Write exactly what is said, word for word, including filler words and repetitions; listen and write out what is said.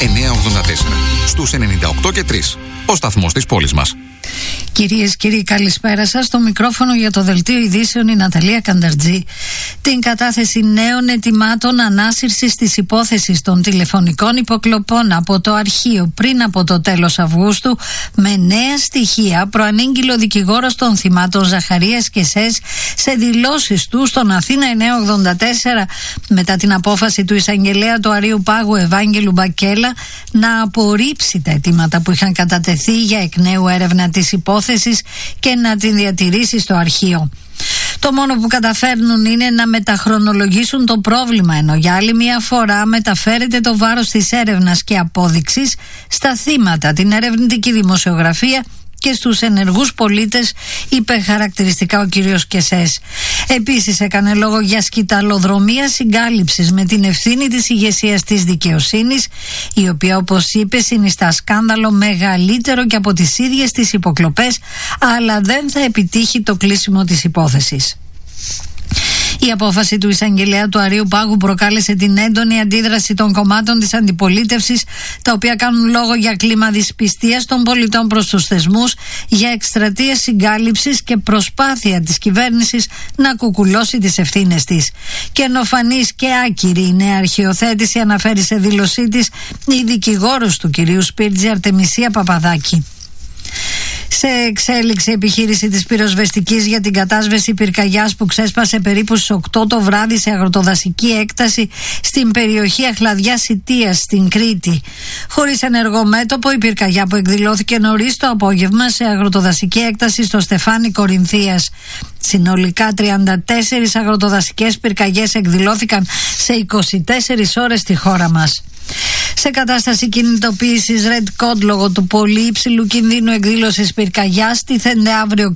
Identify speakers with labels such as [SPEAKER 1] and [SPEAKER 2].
[SPEAKER 1] εννιακόσια ογδόντα τέσσερα. Στους ενενήντα οκτώ και τρία. Ο σταθμός της πόλης μας.
[SPEAKER 2] Κυρίες, κύριοι, καλησπέρα σας. Στο μικρόφωνο για το Δελτίο Ειδήσεων η Ναταλία Κανταρτζή. Την κατάθεση νέων ετοιμάτων ανάσυρσης της υπόθεσης των τηλεφωνικών υποκλοπών από το αρχείο πριν από το τέλος Αυγούστου, με νέα στοιχεία, προανήγγειλε ο δικηγόρος των θυμάτων Ζαχαρίας Κεσές σε δηλώσεις του στον Αθήνα εννιακόσια ογδόντα τέσσερα, μετά την απόφαση του εισαγγελέα του Αρείου Πάγου Ευάγγελου Μπακέλα να απορρίψει τα αιτήματα που είχαν κατατεθεί για εκ νέου έρευνα της υπόθεσης και να την διατηρήσει στο αρχείο. Το μόνο που καταφέρνουν είναι να μεταχρονολογήσουν το πρόβλημα, ενώ για άλλη μια φορά μεταφέρεται το βάρος της έρευνας και απόδειξης στα θύματα, την ερευνητική δημοσιογραφία και στους ενεργούς πολίτες, είπε χαρακτηριστικά ο κύριος Κεσές. Επίσης έκανε λόγο για σκυταλοδρομία συγκάλυψης με την ευθύνη της ηγεσίας της δικαιοσύνης, η οποία, όπως είπε, συνιστά σκάνδαλο μεγαλύτερο και από τις ίδιες τις υποκλοπές, αλλά δεν θα επιτύχει το κλείσιμο της υπόθεσης. Η απόφαση του εισαγγελέα του Αρείου Πάγου προκάλεσε την έντονη αντίδραση των κομμάτων της αντιπολίτευσης, τα οποία κάνουν λόγο για κλίμα δυσπιστίας των πολιτών προς τους θεσμούς, για εκστρατείες συγκάλυψης και προσπάθεια της κυβέρνησης να κουκουλώσει τις ευθύνες της. Καινοφανής και άκυρη η νέα αρχιοθέτηση, αναφέρει σε δήλωσή της η δικηγόρος του κυρίου Σπίρτζη, Αρτεμισία Παπαδάκη. Σε εξέλιξη επιχείρηση της πυροσβεστικής για την κατάσβεση πυρκαγιάς που ξέσπασε περίπου στις οκτώ το βράδυ σε αγροτοδασική έκταση στην περιοχή Αχλαδιάς Ιτίας στην Κρήτη. Χωρίς ενεργό μέτωπο, η πυρκαγιά που εκδηλώθηκε νωρίς το απόγευμα σε αγροτοδασική έκταση στο Στεφάνι Κορινθίας. Συνολικά τριάντα τέσσερις αγροτοδασικές πυρκαγιές εκδηλώθηκαν σε είκοσι τέσσερις ώρες στη χώρα μας. Σε κατάσταση κινητοποίησης Red Code λόγω του πολύ υψηλού κινδύνου εκδήλωσης πυρκαγιάς, τίθενται αύριο